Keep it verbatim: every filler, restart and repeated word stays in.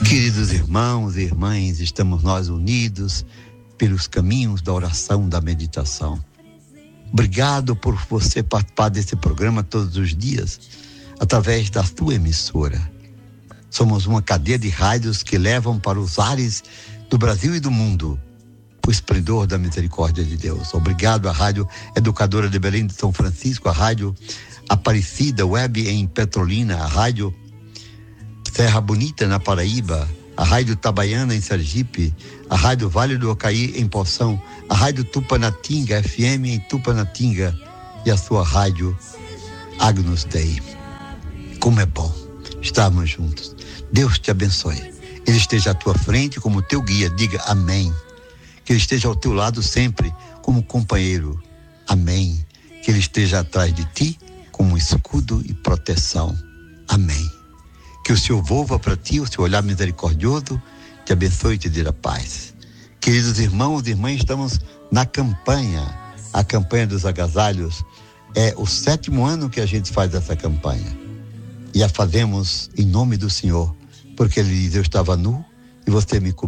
Queridos irmãos e irmãs, estamos nós unidos pelos caminhos da oração, da meditação. Obrigado por você participar desse programa todos os dias, através da sua emissora. Somos uma cadeia de rádios que levam para os ares do Brasil e do mundo o esplendor da misericórdia de Deus. Obrigado à Rádio Educadora de Belém de São Francisco, a Rádio Aparecida Web em Petrolina, a Rádio Serra Bonita na Paraíba, a Rádio Itabaiana em Sergipe, a Rádio Vale do Ocaí em Poção, a Rádio Tupanatinga F M em Tupanatinga e a sua Rádio Agnus Dei. Como é bom estarmos juntos. Deus te abençoe. Ele esteja à tua frente como teu guia. Diga amém. Que Ele esteja ao teu lado sempre como companheiro. Amém. Que Ele esteja atrás de ti como escudo e proteção. Amém. Que o Senhor volva para ti, o seu olhar misericordioso, te abençoe e te dê a paz. Queridos irmãos e irmãs, estamos na campanha, a campanha dos agasalhos. É o sétimo ano que a gente faz essa campanha. E a fazemos em nome do Senhor, porque Ele diz, eu estava nu e você me cobriu.